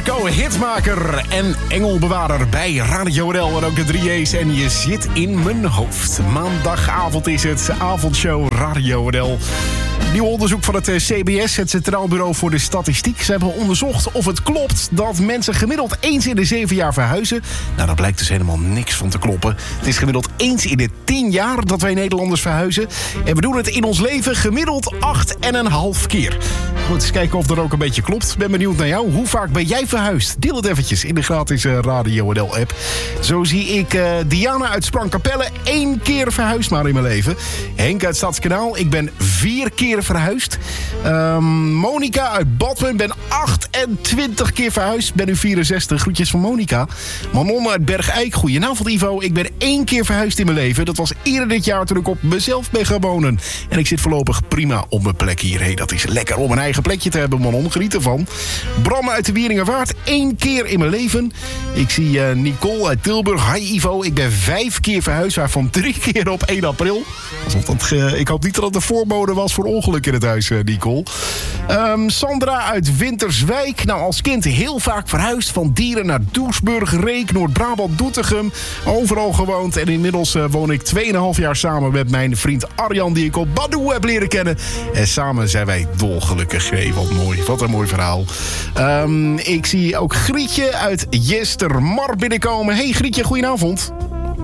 Marco, hitmaker en engelbewarer bij Radio NL en ook de 3A's. En je zit in mijn hoofd. Maandagavond is het, avondshow Radio NL. Nieuw onderzoek van het CBS, het Centraal Bureau voor de Statistiek. Ze hebben onderzocht of het klopt dat mensen gemiddeld eens in de 7 jaar verhuizen. Nou, daar blijkt dus helemaal niks van te kloppen. Het is gemiddeld eens in de 10 jaar dat wij Nederlanders verhuizen. En we doen het in ons leven gemiddeld 8,5 keer. Goed, eens kijken of dat ook een beetje klopt. Ben benieuwd naar jou. Hoe vaak ben jij verhuisd? Deel het eventjes in de gratis Radio NL app. Zo zie ik Diana uit Sprangkapelle 1 keer verhuisd maar in mijn leven. Henk uit Stadskanaal, ik ben 4 keer verhuisd. Monica uit Badmen, ben 28 keer verhuisd. Ben nu 64. Groetjes van Monica. Manon uit Bergijk, goedenavond Ivo. Ik ben 1 keer verhuisd in mijn leven. Dat was eerder dit jaar toen ik op mezelf ben gaan wonen. En ik zit voorlopig prima op mijn plek hier. Hey, dat is lekker om een eigen plekje te hebben, Manon. Geniet ervan. Bram uit de Wieringerwaard, 1 keer in mijn leven. Ik zie Nicole uit Tilburg. Hi Ivo, ik ben 5 keer verhuisd, waarvan 3 keer op 1 april. Alsof dat, ik hoop niet dat het de voorbode was voor ongeluk in het huis, Nicole. Sandra uit Winterswijk. Nou, als kind heel vaak verhuisd. Van Dieren naar Doesburg, Reek, Noord-Brabant, Doetinchem. Overal gewoond. En inmiddels woon ik 2,5 jaar samen met mijn vriend Arjan, die ik op Badoo heb leren kennen. En samen zijn wij dolgelukkig. Hey, wat mooi. Wat een mooi verhaal. Ik zie ook Grietje uit Jestermar binnenkomen. Hey Grietje, goedenavond.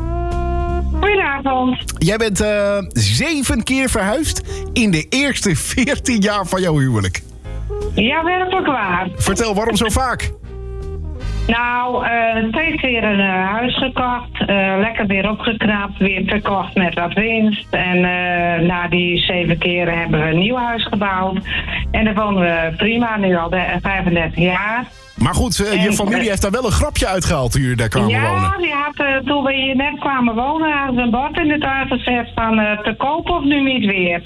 Goedenavond. Jij bent 7 keer verhuisd in de eerste 14 jaar van jouw huwelijk. Ja, werkelijk waar. Vertel, waarom zo vaak? Nou, 2 keer een huis gekocht. Lekker weer opgeknapt, weer verkocht met wat winst. En na die 7 keren hebben we een nieuw huis gebouwd. En daar wonen we prima, nu al 35 jaar. Maar goed, je familie heeft daar wel een grapje uitgehaald toen jullie daar kwamen wonen. Ja, die had toen we hier net kwamen wonen, hadden ze een bord in het uitgezet van te kopen of nu niet weer.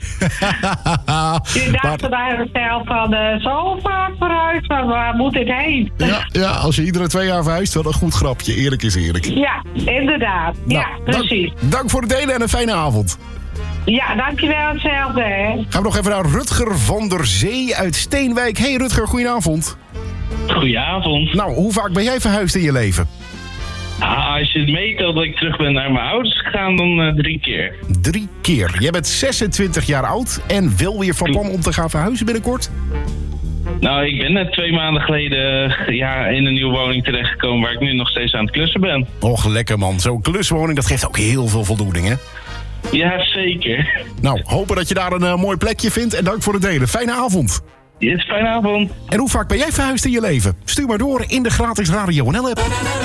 Die dachten bij zichzelf van zo vaak verhuisd, waar moet dit heen? Ja, als je iedere 2 jaar verhuist, wel een goed grapje. Eerlijk is eerlijk. Ja, inderdaad. Nou, ja, precies. Dank voor het delen en een fijne avond. Ja, dankjewel, hetzelfde. Hè. Gaan we nog even naar Rutger van der Zee uit Steenwijk. Hey Rutger, goedenavond. Goedenavond. Nou, hoe vaak ben jij verhuisd in je leven? Als je het meetelt dat ik terug ben naar mijn ouders gegaan, dan 3 keer. 3 keer. Jij bent 26 jaar oud en wel weer van plan om te gaan verhuizen binnenkort? Nou, ik ben net 2 maanden geleden in een nieuwe woning terechtgekomen waar ik nu nog steeds aan het klussen ben. Och, lekker man. Zo'n kluswoning, dat geeft ook heel veel voldoening, hè? Ja, zeker. Nou, hopen dat je daar een mooi plekje vindt en dank voor het delen. Fijne avond. Yes, fijne avond. En hoe vaak ben jij verhuisd in je leven? Stuur maar door in de gratis Radio NL app.